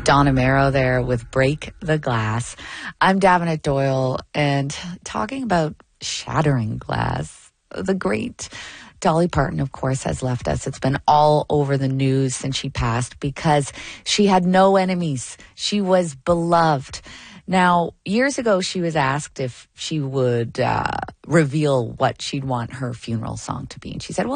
Donna Mero there with Break the Glass. I'm Davenant Doyle, and talking about shattering glass, the great Dolly Parton, of course, has left us. It's been all over the news since she passed because she had no enemies. She was beloved. Now, years ago, she was asked if she would reveal what she'd want her funeral song to be. And she said, well,